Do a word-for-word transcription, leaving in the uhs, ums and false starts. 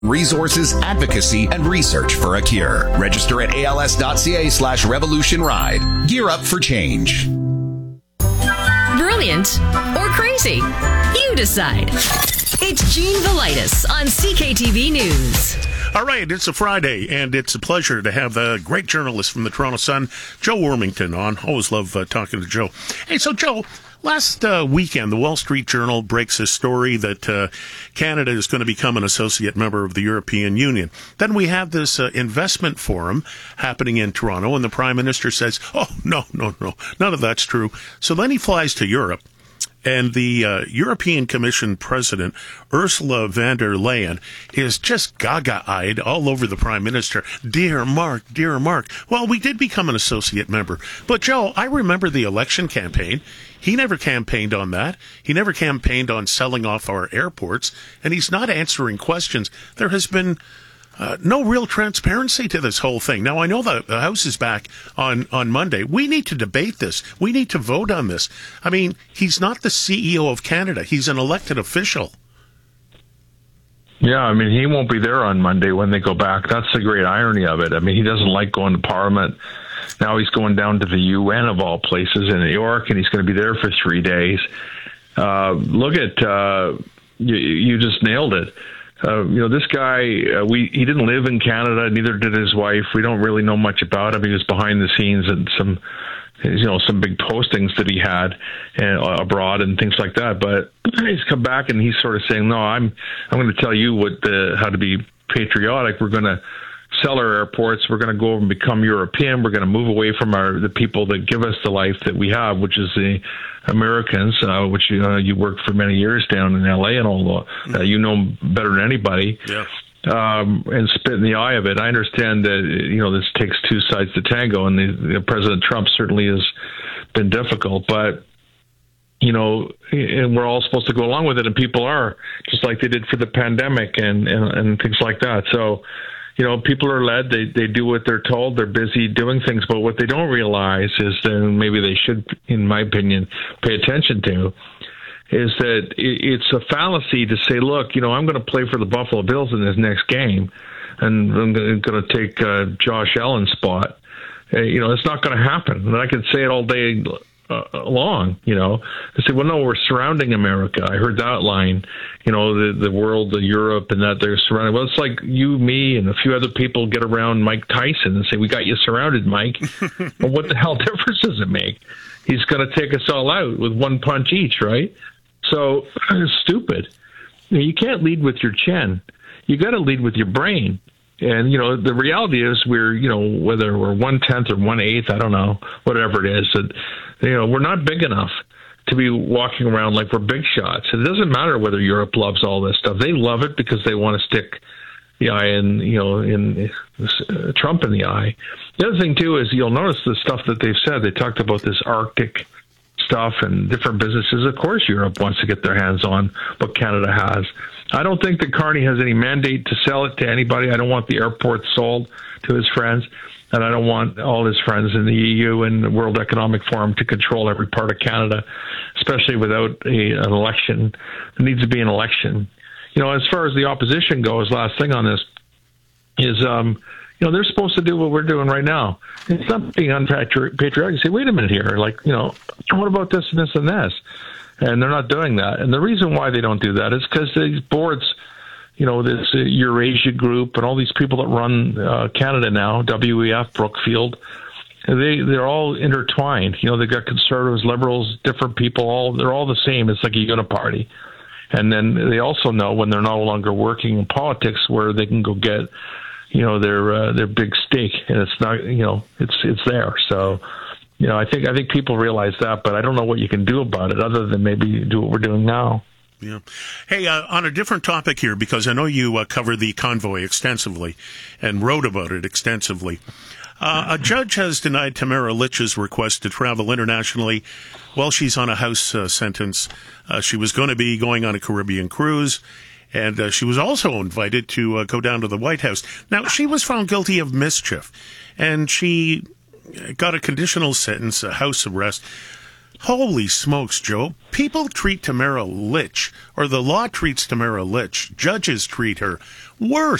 Resources, advocacy, and research for a cure. Register at als.ca slash revolution ride. Gear up for change. Brilliant or crazy? You decide. It's Gene Velitis on C K T V News. All right, it's a Friday, and it's a pleasure to have a great journalist from the Toronto Sun, Joe Wormington, on. Always love uh, talking to Joe. Hey, so Joe, last uh, weekend, the Wall Street Journal breaks a story that uh, Canada is going to become an associate member of the European Union. Then we have this uh, investment forum happening in Toronto, and the Prime Minister says, oh, no, no, no, none of that's true. So then he flies to Europe. And the uh, European Commission President, Ursula von der Leyen, is just gaga-eyed all over the Prime Minister. Dear Mark, dear Mark. Well, we did become an associate member. But, Joe, I remember the election campaign. He never campaigned on that. He never campaigned on selling off our airports. And he's not answering questions. There has been Uh, no real transparency to this whole thing. Now, I know the, the House is back on, on Monday. We need to debate this. We need to vote on this. I mean, he's not the C E O of Canada. He's an elected official. Yeah, I mean, he won't be there on Monday when they go back. That's the great irony of it. I mean, he doesn't like going to Parliament. Now he's going down to the U N, of all places, in New York, and he's going to be there for three days. Uh, look at, uh, you, you just nailed it. Uh, you know, this guy, uh, we he didn't live in Canada, neither did his wife. We don't really know much about him. He was behind the scenes and some, you know, some big postings that he had uh, abroad and things like that. But he's come back and he's sort of saying, no, I'm I'm going to tell you what the, how to be patriotic. We're going to sell our airports. We're going to go over and become European. We're going to move away from our the people that give us the life that we have, which is the Americans, uh, which uh, you worked for many years down in L A and all. Uh, you know better than anybody. Yeah. Um, and spit in the eye of it. I understand that, you know, this takes two sides to tango, and the, the President Trump certainly has been difficult, but you know, and we're all supposed to go along with it, and people are, just like they did for the pandemic and, and, and things like that. So, you know, people are led, they they do what they're told, they're busy doing things, but what they don't realize is that maybe they should, in my opinion, pay attention to, is that it's a fallacy to say, look, you know, I'm going to play for the Buffalo Bills in this next game, and I'm going to take uh, Josh Allen's spot. Uh, you know, it's not going to happen. And I can say it all day uh, long, you know. They say, well, no, we're surrounding America. I heard that line, you know, the, the world, the Europe, and that they're surrounded. Well, it's like you, me, and a few other people get around Mike Tyson and say, we got you surrounded, Mike. Well, what the hell difference does it make? He's going to take us all out with one punch each, right? So it's stupid. You know, you can't lead with your chin. You got to lead with your brain. And, you know, the reality is we're, you know, whether we're one-tenth or one-eighth, I don't know, whatever it is, that, you know, we're not big enough to be walking around like we're big shots. It doesn't matter whether Europe loves all this stuff. They love it because they want to stick the eye in, you know, in uh, Trump in the eye. The other thing, too, is you'll notice the stuff that they've said. They talked about this Arctic stuff and different businesses. Of course, Europe wants to get their hands on what Canada has. I don't think that Carney has any mandate to sell it to anybody. I don't want the airport sold to his friends, and I don't want all his friends in the E U and the World Economic Forum to control every part of Canada, especially without a, an election. There needs to be an election. You know, as far as the opposition goes, last thing on this is, um, you know, they're supposed to do what we're doing right now. It's not being unpatriotic. Say, wait a minute here. Like, you know, what about this and this and this? And they're not doing that. And the reason why they don't do that is because these boards, you know, this uh, Eurasia group and all these people that run uh, Canada now, W E F, Brookfield, they, they're all intertwined. You know, they've got conservatives, liberals, different people, all they're all the same. It's like a uniparty. And then they also know when they're no longer working in politics where they can go get, you know, their uh, their big stake. And it's not, you know, it's it's there. So, you know, I think I think people realize that, but I don't know what you can do about it other than maybe do what we're doing now. Yeah. Hey, uh, on a different topic here, because I know you uh, cover the convoy extensively and wrote about it extensively. Uh, a judge has denied Tamara Litch's request to travel internationally while she's on a house uh, sentence. Uh, she was going to be going on a Caribbean cruise, and uh, she was also invited to uh, go down to the White House. Now, she was found guilty of mischief, and she got a conditional sentence, a house arrest. Holy smokes, Joe. People treat Tamara Lich, or the law treats Tamara Lich. Judges treat her worse.